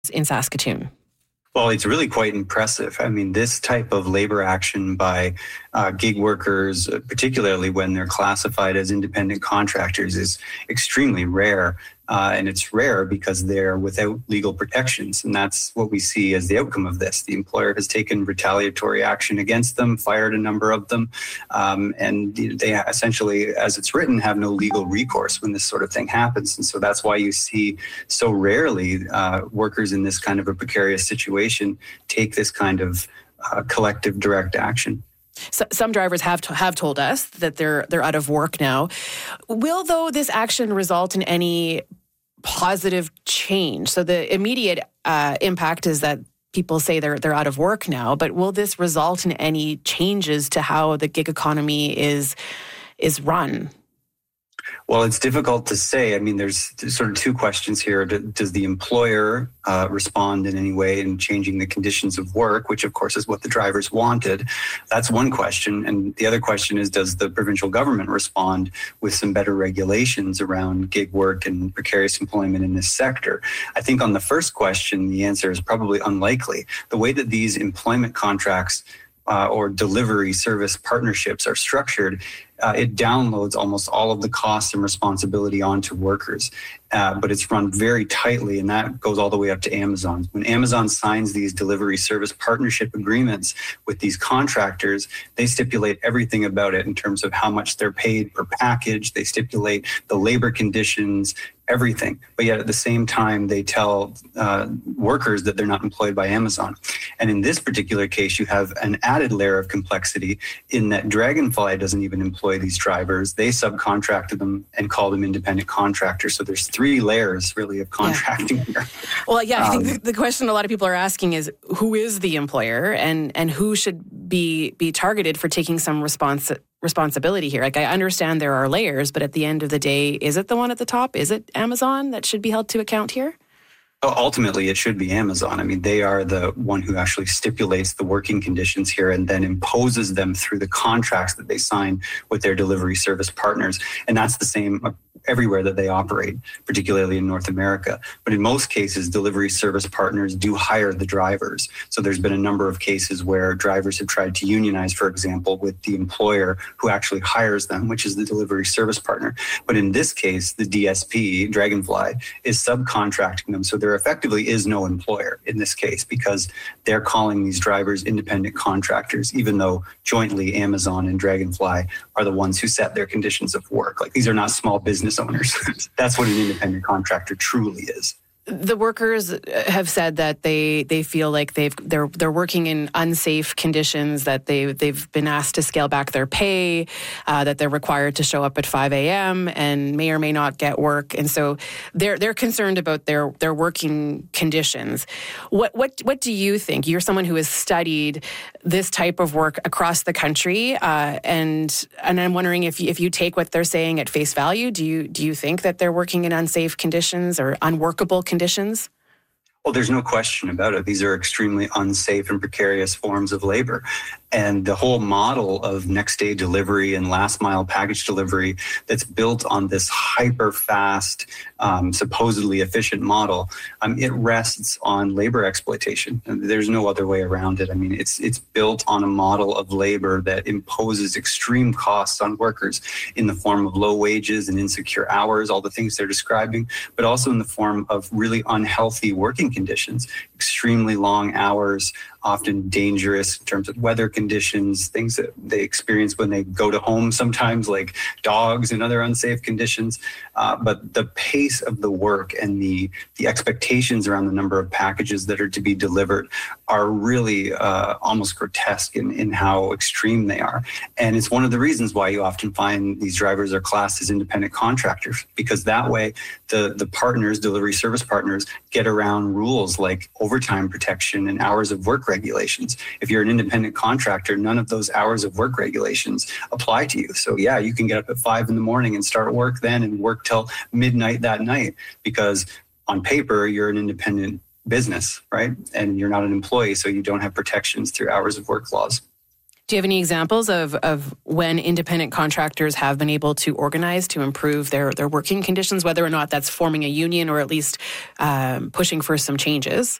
in Saskatoon? Well, it's really quite impressive. I mean, this type of labor action by gig workers, particularly when they're classified as independent contractors, is extremely rare. And it's rare because they're without legal protections. And that's what we see as the outcome of this. The employer has taken retaliatory action against them, fired a number of them. And they essentially, as it's written, have no legal recourse when this sort of thing happens. And so that's why you see so rarely workers in this kind of a precarious situation take this kind of collective direct action. So, some drivers have told us that they're out of work now. Will, though, this action result in any positive change? So the immediate impact is that people say they're out of work now, but will this result in any changes to how the gig economy is run? Well, it's difficult to say. I mean, there's sort of two questions here. Does the employer respond in any way in changing the conditions of work, which of course is what the drivers wanted? That's one question. And the other question is, does the provincial government respond with some better regulations around gig work and precarious employment in this sector? I think on the first question, the answer is probably unlikely. The way that these employment contracts or delivery service partnerships are structured, it downloads almost all of the costs and responsibility onto workers. But it's run very tightly, and that goes all the way up to Amazon. When Amazon signs these delivery service partnership agreements with these contractors, they stipulate everything about it in terms of how much they're paid per package. They stipulate the labor conditions, everything. But yet at the same time, they tell workers that they're not employed by Amazon. And in this particular case, you have an added layer of complexity in that Dragonfly doesn't even employ these drivers. They subcontracted them and call them independent contractors. So there's three layers really of contracting here. Well, yeah, I think the question a lot of people are asking is who is the employer and who should be targeted for taking some responsibility here? Like, I understand there are layers, but at the end of the day, is it the one at the top? Is it Amazon that should be held to account here? Ultimately, it should be Amazon. I mean, they are the one who actually stipulates the working conditions here and then imposes them through the contracts that they sign with their delivery service partners. And that's the same everywhere that they operate, particularly in North America. But in most cases, delivery service partners do hire the drivers. So there's been a number of cases where drivers have tried to unionize, for example, with the employer who actually hires them, which is the delivery service partner. But in this case, the DSP, Dragonfly, is subcontracting them. So there effectively is no employer in this case because they're calling these drivers independent contractors, even though jointly Amazon and Dragonfly are the ones who set their conditions of work. Like, these are not small business owners. That's what an independent contractor truly is. The workers have said that they feel like they're working in unsafe conditions, that they've been asked to scale back their pay, that they're required to show up at 5 a.m. and may or may not get work, and so they're concerned about their working conditions. What do you think? You're someone who has studied this type of work across the country, and I'm wondering if you take what they're saying at face value. Do you think that they're working in unsafe conditions or unworkable conditions? Well, there's no question about it. These are extremely unsafe and precarious forms of labor. And the whole model of next day delivery and last mile package delivery that's built on this hyper fast, supposedly efficient model, it rests on labor exploitation. And there's no other way around it. I mean, it's built on a model of labor that imposes extreme costs on workers in the form of low wages and insecure hours, all the things they're describing, but also in the form of really unhealthy working conditions, extremely long hours, often dangerous in terms of weather conditions, things that they experience when they go to home sometimes, like dogs and other unsafe conditions. But the pace of the work and the expectations around the number of packages that are to be delivered are really almost grotesque in how extreme they are. And it's one of the reasons why you often find these drivers are classed as independent contractors, because that way the partners, delivery service partners, get around rules like overtime protection and hours of work regulations. If you're an independent contractor, none of those hours of work regulations apply to you. So yeah, you can get up at 5 a.m. and start work then and work till midnight that night, because on paper, you're an independent business, right? And you're not an employee, so you don't have protections through hours of work laws. Do you have any examples of when independent contractors have been able to organize to improve their working conditions, whether or not that's forming a union or at least pushing for some changes?